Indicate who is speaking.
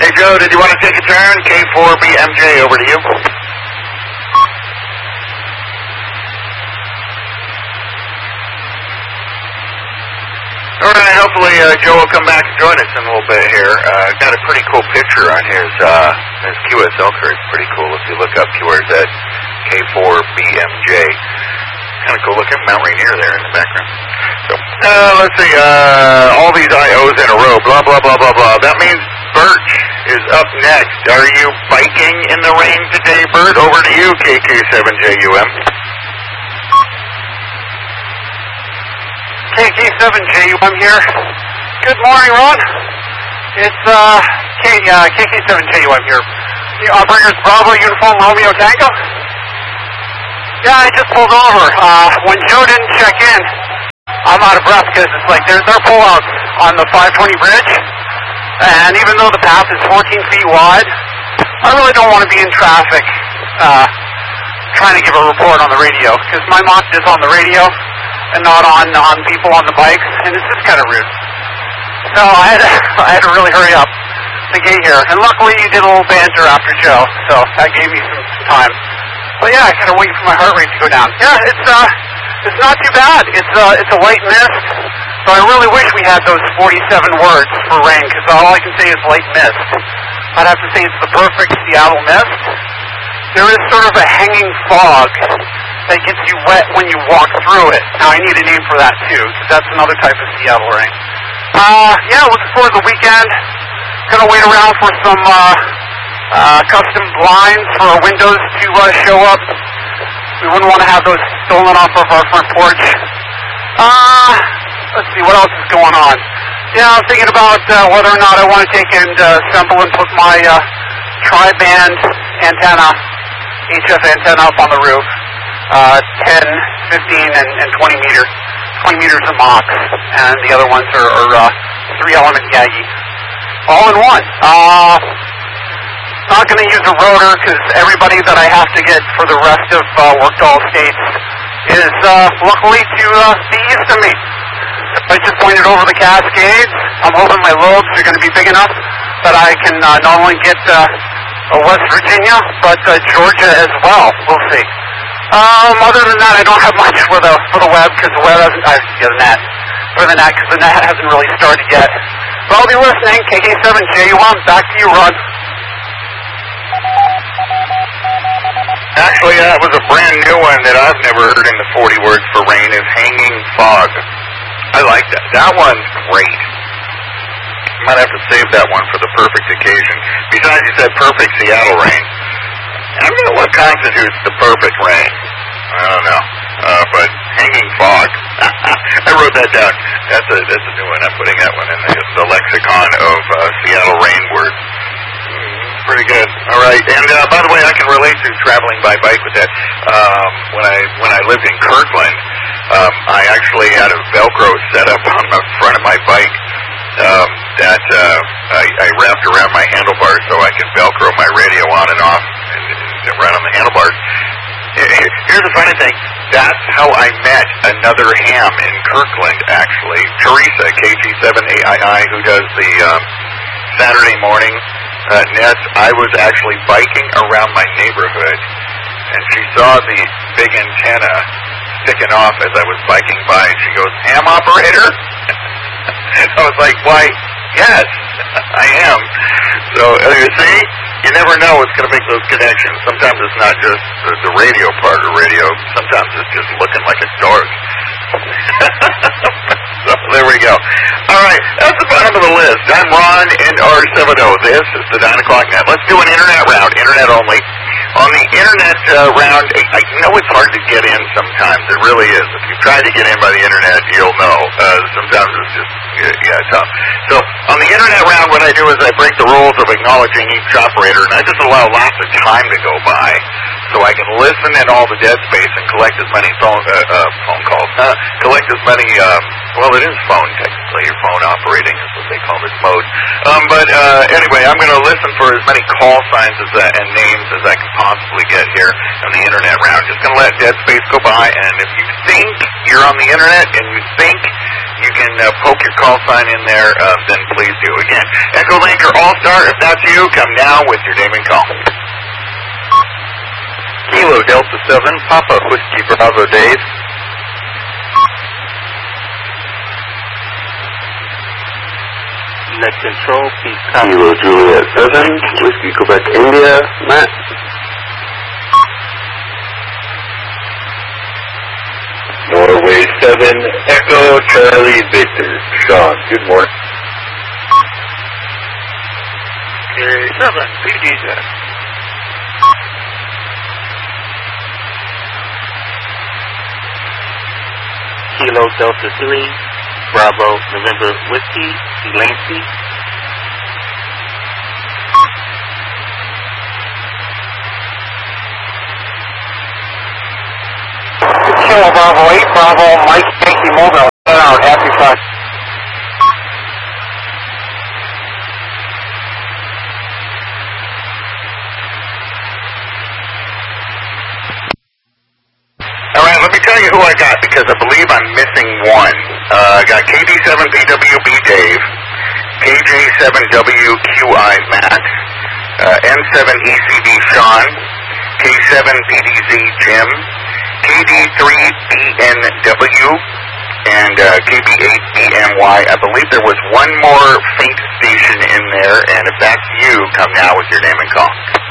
Speaker 1: Hey, Joe, did you want to take a turn? K4BMJ, over to you. All right, hopefully Joe will come back and join us in a little bit here. Got a pretty cool picture on his QSL card. It's pretty cool if you look up QRZ K4BMJ. Kind of cool looking Mount Rainier there in the background. So, let's see, all these IOs in a row, blah, blah, blah, blah, blah. That means Bert is up next. Are you biking in the rain today, Bert? Over to you, KK7JUM.
Speaker 2: KK7JUM here. Good morning, Ron. It's KK7JUM here. The operator's Bravo Uniform Romeo Tango. Yeah, I just pulled over. When Joe didn't check in, I'm out of breath because it's like there's our pullouts on the 520 bridge, and even though the path is 14 feet wide, I really don't want to be in traffic trying to give a report on the radio because my mouth is on the radio and not on people on the bikes, and it's just kind of rude. So I had to really hurry up to get here, and luckily you did a little banter after Joe, so that gave me some time. But yeah, I kind of wait for my heart rate to go down. Yeah, it's not too bad. It's a light mist. So I really wish we had those 47 words for rain, because all I can say is light mist. I'd have to say it's the perfect Seattle mist. There is sort of a hanging fog that gets you wet when you walk through it. Now I need a name for that too, because that's another type of Seattle rain. Yeah, looking forward to the weekend. Gonna wait around for some custom blinds for our windows to show up. We wouldn't want to have those stolen off of our front porch. Let's see, what else is going on? Yeah, I'm thinking about whether or not I want to take and assemble and put my tri-band antenna, HF antenna up on the roof. 10, 15, and 20 meters. 20 meters of Mach, and the other ones are 3-element Yagi. All in one. Not going to use a rotor because everybody that I have to get for the rest of Workdoll Estates is luckily to the east of me. I just pointed over the Cascades. I'm hoping my lobes are going to be big enough that I can not only get West Virginia, but Georgia as well. We'll see. Other than that, I don't have much for the web because the web hasn't, the net because the net hasn't really started yet. But I'll be listening. KK7JUM, back to you, Rod.
Speaker 1: Actually, that was a brand new one that I've never heard in the 40 words for rain is hanging fog. I like that. That one's great. Might have to save that one for the perfect occasion. Besides, you said perfect Seattle rain. I don't know what constitutes the perfect rain. I don't know. But hanging fog. I wrote that down. That's a new one. I'm putting that one in the lexicon of Seattle rain words. Pretty good. All right. And by the way, I can relate to traveling by bike with that. When I lived in Kirkland, I actually had a Velcro set up on the front of my bike that I wrapped around my handlebars so I could Velcro my radio on and off and right on the handlebars. Here's the funny thing. That's how I met another ham in Kirkland, actually. Teresa, KG7AII, who does the Saturday morning nets. I was actually biking around my neighborhood, and she saw the big antenna sticking off as I was biking by, and she goes, "Ham operator?" I was like, "Why, yes, I am." So, you see, you never know what's going to make those connections. Sometimes it's not just the radio part of radio. Sometimes it's just looking like a dart. So, there we go. All right, that's the bottom of the list. I'm Ron NR70. This is the 9 o'clock net. Let's do an internet round, internet only. On the internet round, I know it's hard to get in sometimes. It really is. If you try to get in by the internet, you'll know. Sometimes it's just, tough. So, on the internet round, what I do is I break the rules of acknowledging each operator, and I just allow lots of time to go by so I can listen in all the dead space and collect as many phone calls. Collect as many, well, it is phone, technically. Your phone operating is what they call this mode. But anyway, I'm going to listen for as many call signs and names as I can possibly get here on the internet round. Just going to let dead space go by, and if you think you're on the internet and you think you can poke your call sign in there, then please do. Again, Echo Linker, all Star, if that's you, come now with your name and call.
Speaker 3: Kilo Delta 7, Papa Whiskey Bravo Dave.
Speaker 4: Net Control, please
Speaker 3: Kilo Juliet 7, Whiskey Quebec India, Matt. Norway 7, Echo Charlie Victor, Sean. Good morning.
Speaker 2: K7, PDZ.
Speaker 4: Kilo Delta 3, Bravo November Whiskey, Delancey.
Speaker 2: Kilo Bravo 8, Bravo Mike Yankee Mobile. Set out, happy fun.
Speaker 1: All right, let me tell you who I got because I believe I'm missing one. I got KD7PWB Dave, KJ7WQI Matt, N7ECD Sean, K7PDZ Jim, KD3BNW, and KB8BMY. I believe there was one more faint station in there, and if that's you, come now with your name and call.